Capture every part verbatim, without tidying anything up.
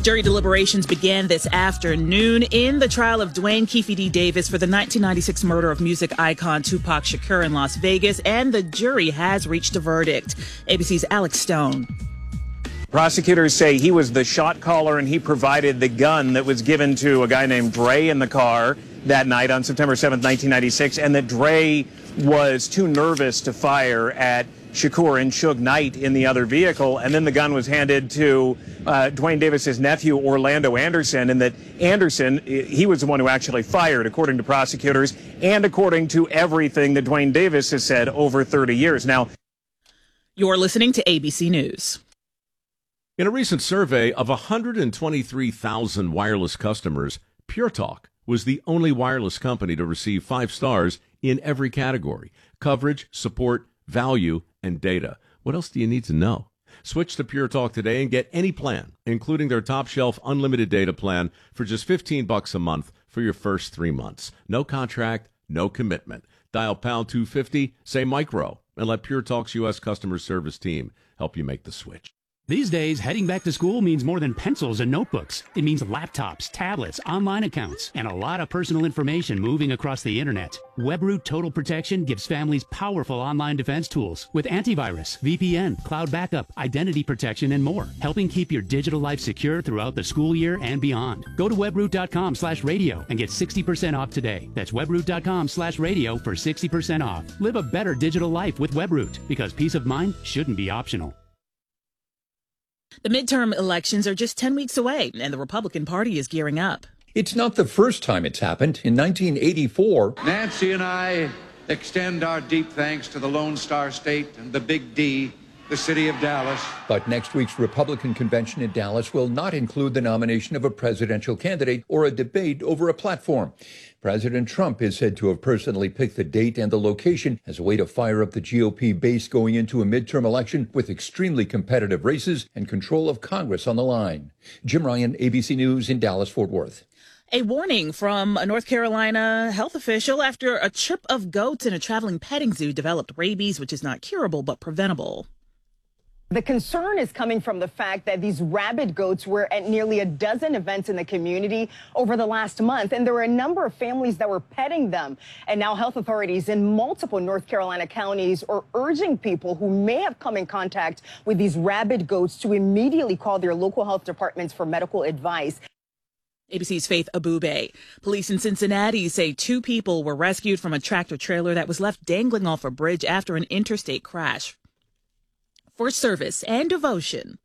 Jury deliberations began this afternoon in the trial of Dwayne Keefe D. Davis for the nineteen ninety-six murder of music icon Tupac Shakur in Las Vegas, and the jury has reached a verdict. A B C's Alex Stone. Prosecutors say he was the shot caller and he provided the gun that was given to a guy named Dre in the car that night on September seventh, nineteen ninety-six, and that Dre was too nervous to fire at Shakur and Suge Knight in the other vehicle, and then the gun was handed to uh, Dwayne Davis's nephew, Orlando Anderson, and that Anderson, he was the one who actually fired, according to prosecutors, and according to everything that Dwayne Davis has said over thirty years. Now, you're listening to A B C News. In a recent survey of one hundred twenty-three thousand wireless customers, Pure Talk was the only wireless company to receive five stars in every category: coverage, support, value, and data. What else do you need to know? Switch to Pure Talk today and get any plan, including their top shelf unlimited data plan, for just fifteen bucks a month for your first three months. No contract, no commitment. Dial pound two fifty, say micro, and let Pure Talk's U S customer service team help you make the switch. These days, heading back to school means more than pencils and notebooks. It means laptops, tablets, online accounts, and a lot of personal information moving across the internet. WebRoot Total Protection gives families powerful online defense tools with antivirus, V P N, cloud backup, identity protection, and more, helping keep your digital life secure throughout the school year and beyond. Go to webroot.com slash radio and get sixty percent off today. That's webroot.com slash radio for sixty percent off. Live a better digital life with WebRoot, because peace of mind shouldn't be optional. The midterm elections are just ten weeks away, and the Republican Party is gearing up. It's not the first time it's happened. In nineteen eighty-four, Nancy and I extend our deep thanks to the Lone Star State and the Big D, the city of Dallas. But next week's Republican convention in Dallas will not include the nomination of a presidential candidate or a debate over a platform. President Trump is said to have personally picked the date and the location as a way to fire up the G O P base going into a midterm election with extremely competitive races and control of Congress on the line. Jim Ryan, A B C News in Dallas, Fort Worth. A warning from a North Carolina health official after a trip of goats in a traveling petting zoo developed rabies, which is not curable but preventable. The concern is coming from the fact that these rabid goats were at nearly a dozen events in the community over the last month, and there were a number of families that were petting them. And now health authorities in multiple North Carolina counties are urging people who may have come in contact with these rabid goats to immediately call their local health departments for medical advice. A B C's Faith Abube. Police in Cincinnati say two people were rescued from a tractor trailer that was left dangling off a bridge after an interstate crash. For service and devotion,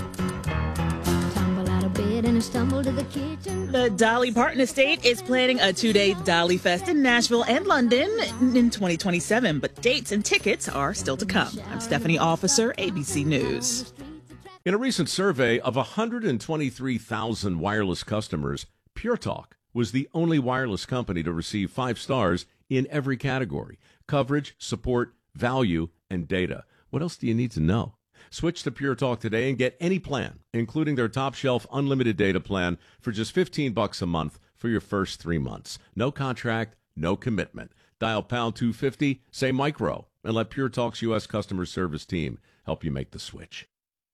Tumble out of bed and stumble to the kitchen. The Dolly Parton Estate is planning a two-day Dolly Fest in Nashville and London in twenty twenty-seven, but dates and tickets are still to come. I'm Stephanie Officer, A B C News. In a recent survey of one hundred twenty-three thousand wireless customers, Pure Talk was the only wireless company to receive five stars in every category: coverage, support, value, and data. What else do you need to know? Switch to Pure Talk today and get any plan, including their top shelf unlimited data plan, for just fifteen bucks a month for your first three months. No contract, no commitment. Dial pound two fifty, say micro, and let Pure Talk's U S customer service team help you make the switch.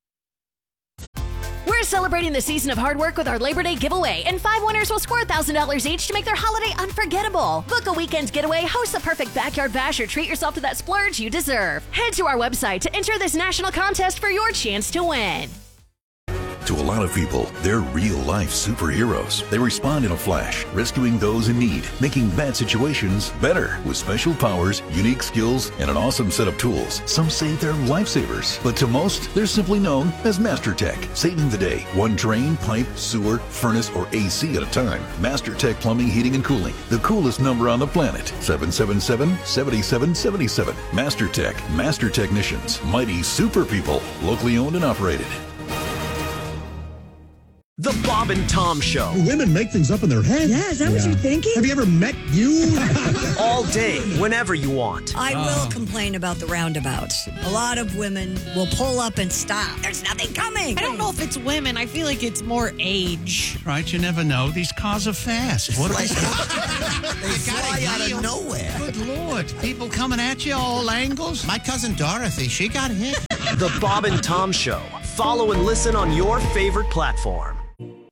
We're celebrating the season of hard work with our Labor Day giveaway, and five winners will score one thousand dollars each to make their holiday unforgettable. Book a weekend getaway, host the perfect backyard bash, or treat yourself to that splurge you deserve. Head to our website to enter this national contest for your chance to win. To a lot of people, they're real-life superheroes. They respond in a flash, rescuing those in need, making bad situations better with special powers, unique skills, and an awesome set of tools. Some say they're lifesavers, but to most, they're simply known as MasterTech, saving the day, one drain, pipe, sewer, furnace, or A C at a time. MasterTech Plumbing, Heating, and Cooling, the coolest number on the planet. seven seven seven, seven seven seven seven. MasterTech, Master Technicians, mighty super people, locally owned and operated. The Bob and Tom Show. Women make things up in their head. Yeah, is that yeah. what you're thinking? Have you ever met you? All day, whenever you want. I oh. will complain about the roundabouts. A lot of women will pull up and stop. There's nothing coming. I don't know if it's women. I feel like it's more age. Right, you never know. These cars are fast. What are they? They fly out of nowhere. Good Lord. People coming at you all angles. My cousin Dorothy, she got hit. The Bob and Tom Show. Follow and listen on your favorite platform.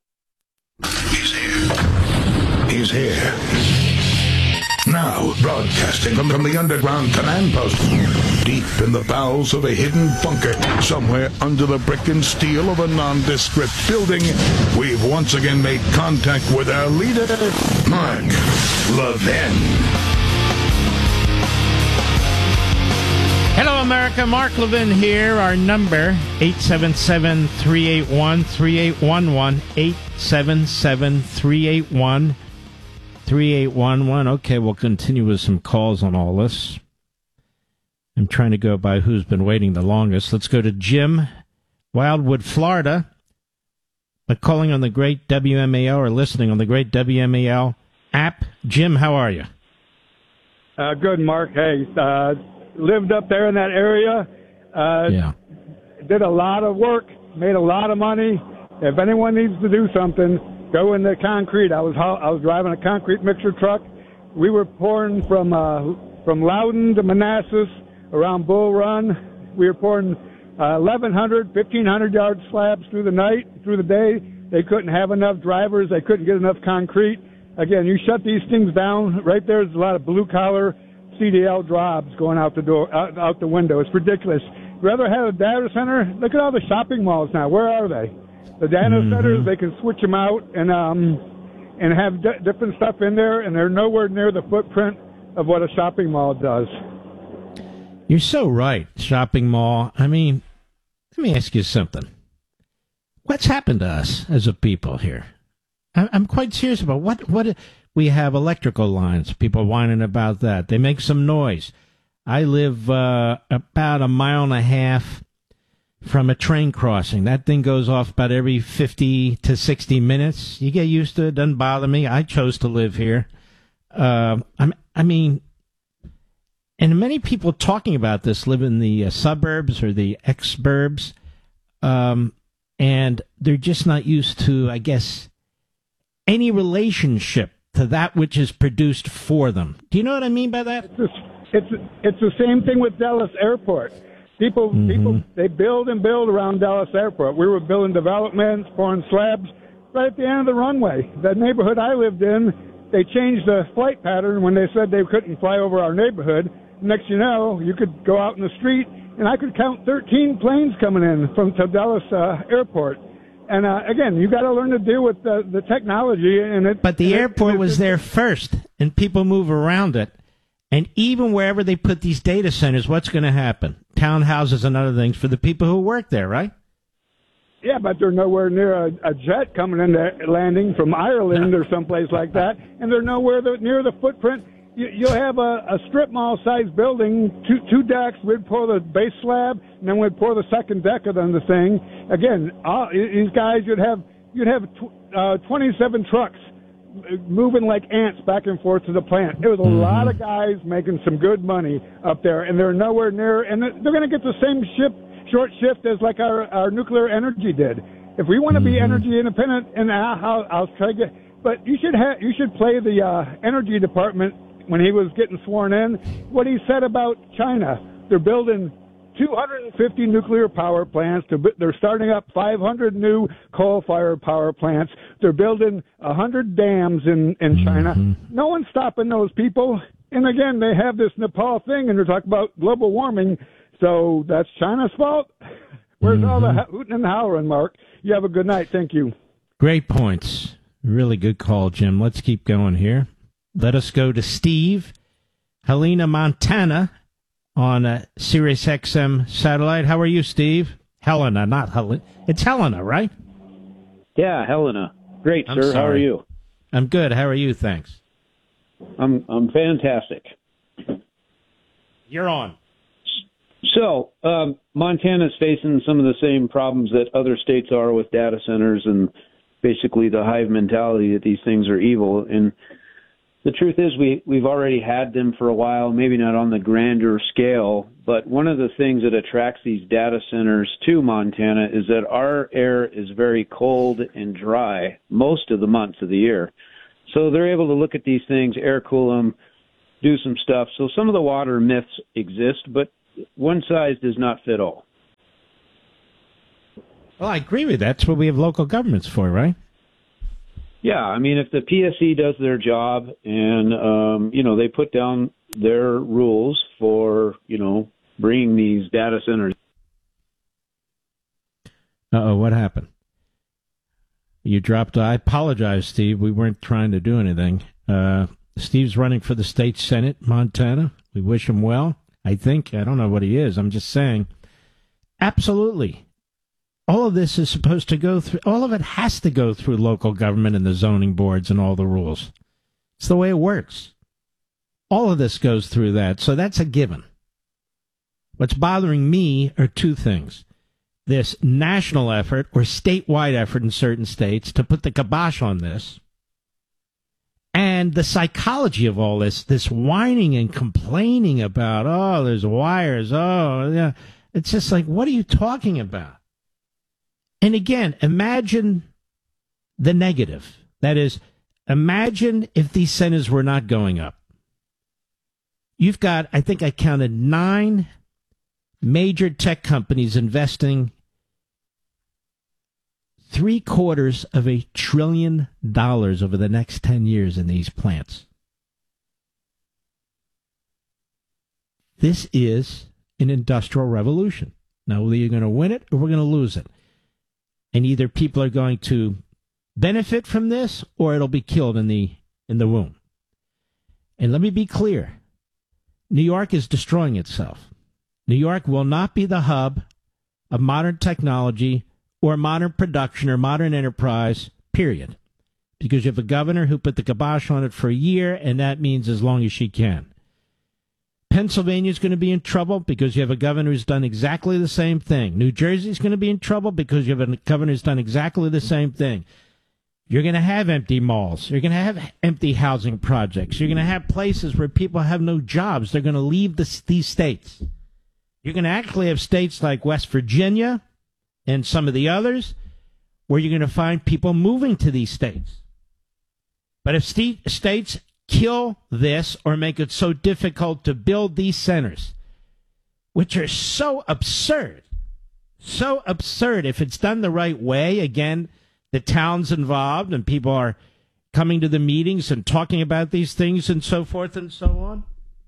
He's here. He's here. Now, broadcasting from, from the underground command post, deep in the bowels of a hidden bunker, somewhere under the brick and steel of a nondescript building, we've once again made contact with our leader, Mark Levin. Hello, America. Mark Levin here. Our number, eight seven seven, three eight one, three eight one one, eight seven seven, three eight one, three eight one one. Okay, we'll continue with some calls on all this. I'm trying to go by who's been waiting the longest. Let's go to Jim, Wildwood, Florida. But calling on the great W M A L or listening on the great W M A L app. Jim, how are you? Uh, good, Mark. Hey, uh, lived up there in that area. Uh, yeah. Did a lot of work, made a lot of money. If anyone needs to do something, go in the concrete. I was I was driving a concrete mixer truck. We were pouring from uh, from Loudon to Manassas around Bull Run. We were pouring uh, eleven hundred, fifteen hundred yard slabs through the night, through the day. They couldn't have enough drivers. They couldn't get enough concrete. Again, you shut these things down. Right there's a lot of blue collar C D L jobs going out the door, out, out the window. It's ridiculous. Rather have a data center. Look at all the shopping malls now. Where are they? The data mm-hmm. centers, they can switch them out and um, and have d- different stuff in there, and they're nowhere near the footprint of what a shopping mall does. You're so right. Shopping mall. I mean, let me ask you something. What's happened to us as a people here? I- I'm quite serious about what what we have. Electrical lines. People whining about that. They make some noise. I live uh, about a mile and a half from a train crossing. That thing goes off about every fifty to sixty minutes. You get used to it. Doesn't bother me. I chose to live here. Uh, I'm, I mean, and many people talking about this live in the uh, suburbs or the ex-burbs, um, and they're just not used to, I guess, any relationship to that which is produced for them. Do you know what I mean by that? It's it's, it's the same thing with Dallas Airport. People, mm-hmm. people, they build and build around Dallas Airport. We were building developments, pouring slabs right at the end of the runway. The neighborhood I lived in, they changed the flight pattern when they said they couldn't fly over our neighborhood. Next you know, you could go out in the street, and I could count thirteen planes coming in from to Dallas uh, Airport. And uh, again, you got to learn to deal with the, the technology. And it, but the and airport it, it, was there first, and people move around it. And even wherever they put these data centers, what's going to happen? Townhouses and other things for the people who work there, right? Yeah, but they're nowhere near a, a jet coming in there, landing from Ireland or someplace like that, and they're nowhere the, near the footprint. You, you'll have a, a strip mall-sized building, two, two decks. We'd pour the base slab, and then we'd pour the second deck of the thing. Again, all, these guys, you'd have you'd have tw- uh, twenty-seven trucks moving like ants back and forth to the plant. It was a mm-hmm. lot of guys making some good money up there, and they're nowhere near, and they're going to get the same shift, short shift as like our, our nuclear energy did. If we want to mm-hmm. be energy independent, and I'll, I'll try to get, but you should have, you should play the uh, energy department when he was getting sworn in, what he said about China. They're building two hundred fifty nuclear power plants. They're starting up five hundred new coal-fired power plants. They're building one hundred dams in, in China. Mm-hmm. No one's stopping those people. And again, they have this Nepal thing, and they're talking about global warming. So that's China's fault? Where's mm-hmm. all the hooting and hollering, Mark? You have a good night. Thank you. Great points. Really good call, Jim. Let's keep going here. Let us go to Steve, Helena, Montana, on a Sirius X M satellite. How are you, Steve? Helena, not Helena. It's Helena, right? Yeah, Helena. Great, I'm sir. sorry. How are you? I'm good. How are you? Thanks. I'm I'm fantastic. You're on. So, um, Montana's facing some of the same problems that other states are with data centers and basically the hive mentality that these things are evil. And the truth is we, we've already had them for a while, maybe not on the grander scale, but one of the things that attracts these data centers to Montana is that our air is very cold and dry most of the months of the year. So they're able to look at these things, air cool them, do some stuff. So some of the water myths exist, but one size does not fit all. Well, I agree with that. That's what we have local governments for, right? Yeah, I mean, if the P S C does their job and, um, you know, they put down their rules for, you know, bringing these data centers. Uh-oh, what happened? You dropped. I apologize, Steve. We weren't trying to do anything. Uh, Steve's running for the state Senate, Montana. We wish him well. I think. I don't know what he is. I'm just saying. Absolutely. All of this is supposed to go through, all of it has to go through local government and the zoning boards and all the rules. It's the way it works. All of this goes through that, so that's a given. What's bothering me are two things. This national effort or statewide effort in certain states to put the kibosh on this, and the psychology of all this, this whining and complaining about, oh, there's wires, oh, yeah. It's just like, what are you talking about? And again, imagine the negative. That is, imagine if these centers were not going up. You've got, I think I counted nine major tech companies investing three quarters of a trillion dollars over the next ten years in these plants. This is an industrial revolution. Now, whether you're going to win it or we're going to lose it. And either people are going to benefit from this or it'll be killed in the in the womb. And let me be clear. New York is destroying itself. New York will not be the hub of modern technology or modern production or modern enterprise, period. Because you have a governor who put the kibosh on it for a year, and that means as long as she can. Pennsylvania is going to be in trouble because you have a governor who's done exactly the same thing. New Jersey is going to be in trouble because you have a governor who's done exactly the same thing. You're going to have empty malls. You're going to have empty housing projects. You're going to have places where people have no jobs. They're going to leave the, these states. You're going to actually have states like West Virginia and some of the others where you're going to find people moving to these states. But if st- states kill this or make it so difficult to build these centers, which are so absurd, so absurd. If it's done the right way, again, the town's involved and people are coming to the meetings and talking about these things and so forth and so on,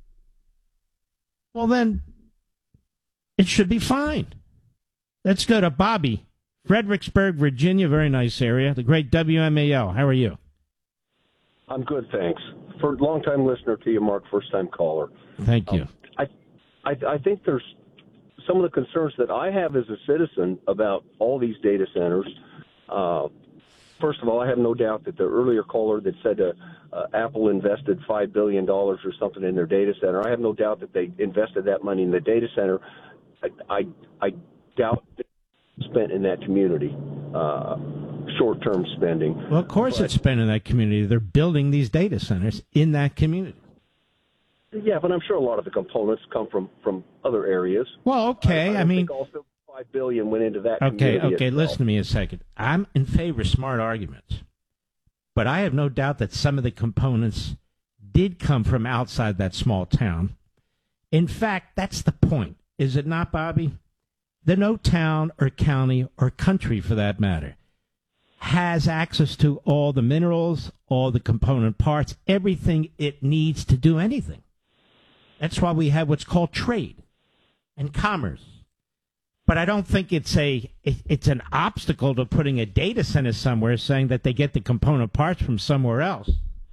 well, then it should be fine. Let's go to Bobby, Fredericksburg, Virginia, very nice area, the great W M A L. How are you? I'm good, thanks. For long-time listener to you, Mark, first-time caller. Thank you. Um, I, I, I think there's some of the concerns that I have as a citizen about all these data centers. Uh, first of all, I have no doubt that the earlier caller that said uh, uh, Apple invested five billion dollars or something in their data center, I have no doubt that they invested that money in the data center. I, I, I doubt it's spent in that community. Uh, short-term spending. Well, of course but, it's spent in that community. They're building these data centers in that community. Yeah, but I'm sure a lot of the components come from, from other areas. Well, okay. I, I, I mean, think also five billion dollars went into that. Okay, okay. Itself. Listen to me a second. I'm in favor of smart arguments, but I have no doubt that some of the components did come from outside that small town. In fact, that's the point, is it not, Bobby? That no town or county or country, for that matter, has access to all the minerals, all the component parts, everything it needs to do anything. That's why we have what's called trade and commerce. But I don't think it's a it, it's an obstacle to putting a data center somewhere saying that they get the component parts from somewhere else.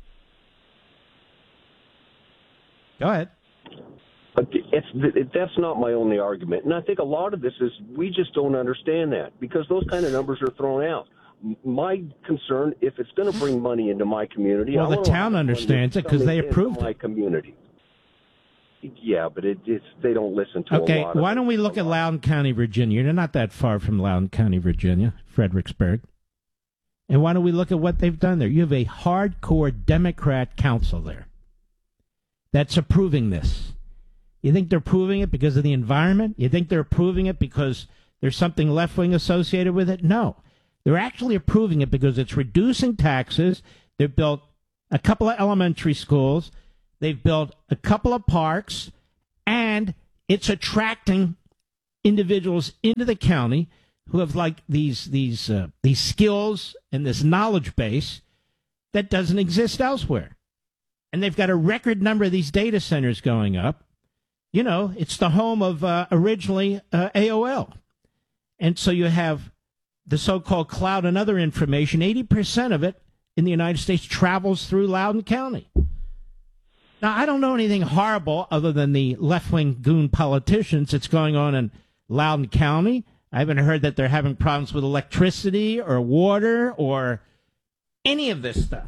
Go ahead. But it's, it, that's not my only argument. And I think a lot of this is we just don't understand that because those kind of numbers are thrown out. My concern, if it's going to bring money into my community, well, I the town understands it because they approved my it. community. Yeah, but it, it's they don't listen to okay, a lot. Okay, why don't we look at Loudoun County, Virginia? You're not that far from Loudoun County, Virginia, Fredericksburg. And why don't we look at what they've done there? You have a hardcore Democrat council there that's approving this. You think they're approving it because of the environment? You think they're approving it because there's something left-wing associated with it? No. They're actually approving it because it's reducing taxes. They've built a couple of elementary schools. They've built a couple of parks. And it's attracting individuals into the county who have like these these uh, these skills and this knowledge base that doesn't exist elsewhere. And they've got a record number of these data centers going up. You know, it's the home of uh, originally uh, A O L. And so you have the so-called cloud and other information. eighty percent of it in the United States travels through Loudoun County. Now, I don't know anything horrible other than the left-wing goon politicians that's going on in Loudoun County. I haven't heard that they're having problems with electricity or water or any of this stuff.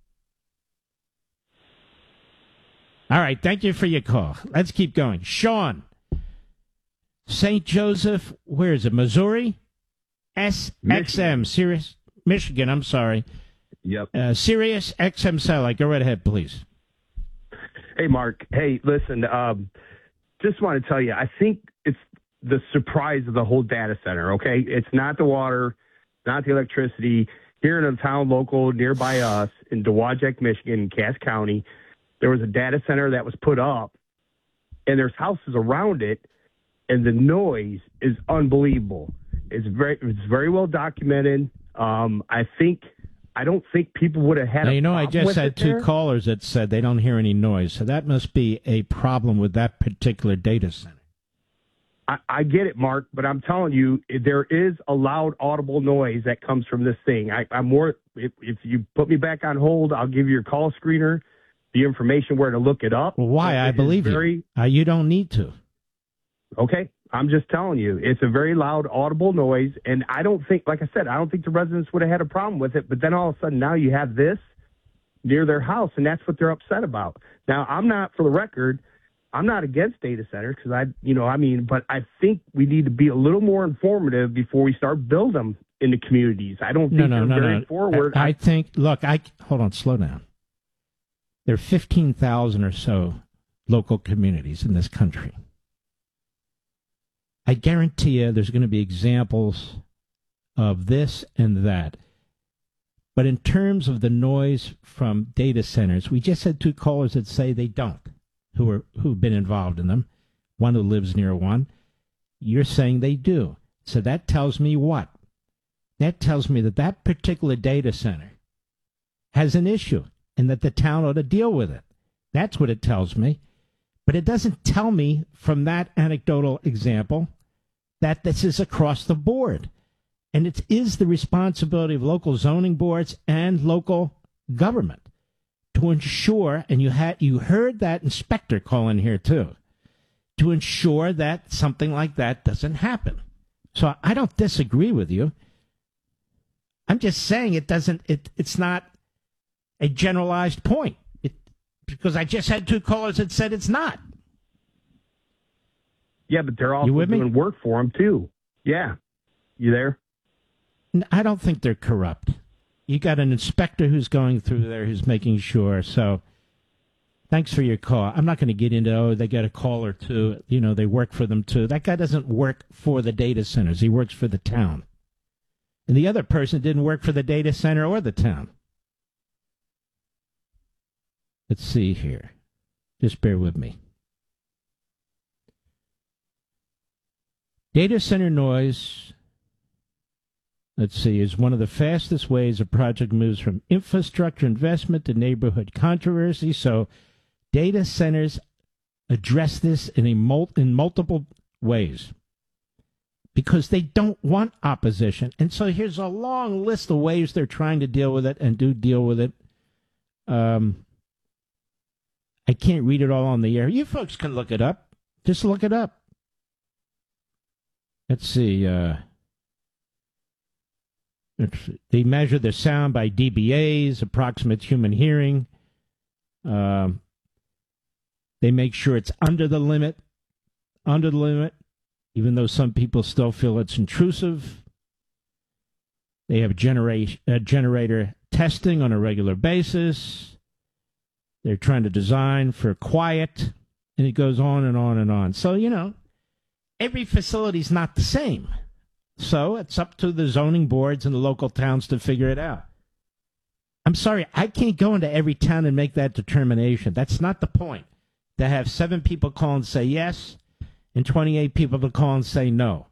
All right, thank you for your call. Let's keep going. Sean, Saint Joseph, where is it, Missouri? S X M, Sirius, Michigan, I'm sorry. Yep. Uh, Sirius X M satellite. Go right ahead, please. Hey, Mark. Hey, listen, um, just want to tell you, I think it's the surprise of the whole data center, okay? It's not the water, not the electricity. Here in a town local nearby us in Dowagiac, Michigan, in Cass County, there was a data center that was put up, and there's houses around it, and the noise is unbelievable. It's very, it's very well documented. Um, I think, I don't think people would have had. Now, a you know, I problem just with had it two there. callers that said they don't hear any noise, so that must be a problem with that particular data center. I, I get it, Mark, but I'm telling you, there is a loud, audible noise that comes from this thing. I, I'm more. If, if you put me back on hold, I'll give you your call screener, the information where to look it up. Well, why? It I is believe very, you. Uh, you don't need to. Okay, I'm just telling you, it's a very loud, audible noise, and I don't think, like I said, I don't think the residents would have had a problem with it, but then all of a sudden now you have this near their house, and that's what they're upset about. Now, I'm not, for the record, I'm not against data centers, because I, you know, I mean, but I think we need to be a little more informative before we start building them in the communities. I don't think No, no, they're no, very no. forward. I, I think, look, I, hold on, slow down. There are fifteen thousand or so local communities in this country. I guarantee you there's going to be examples of this and that. But in terms of the noise from data centers, we just had two callers that say they don't, who are who've been involved in them, one who lives near one. You're saying they do. So that tells me what? That tells me that that particular data center has an issue and that the town ought to deal with it. That's what it tells me. But it doesn't tell me from that anecdotal example that this is across the board. And it is the responsibility of local zoning boards and local government to ensure, and you had you heard that inspector call in here too, to ensure that something like that doesn't happen. So I don't disagree with you. I'm just saying it doesn't, it, it's not a generalized point. It, because I just had two callers that said it's not. Yeah, but they're also You with me? doing work for them, too. Yeah. You there? I don't think they're corrupt. You got an inspector who's going through there who's making sure. So thanks for your call. I'm not going to get into, oh, they got a call or two. You know, they work for them, too. That guy doesn't work for the data centers. He works for the town. And the other person didn't work for the data center or the town. Let's see here. Just bear with me. Data center noise, let's see, is one of the fastest ways a project moves from infrastructure investment to neighborhood controversy. So data centers address this in, a mul- in multiple ways because they don't want opposition. And so here's a long list of ways they're trying to deal with it and do deal with it. Um, I can't read it all on the air. You folks can look it up. Just look it up. Let's see. Uh, they measure the sound by D B As, approximate human hearing. Um, they make sure it's under the limit, under the limit, even though some people still feel it's intrusive. They have generate, uh, generator testing on a regular basis. They're trying to design for quiet, and it goes on and on and on. So, you know, every facility is not the same. So it's up to the zoning boards and the local towns to figure it out. I'm sorry, I can't go into every town and make that determination. That's not the point. To have seven people call and say yes, and twenty-eight people to call and say no.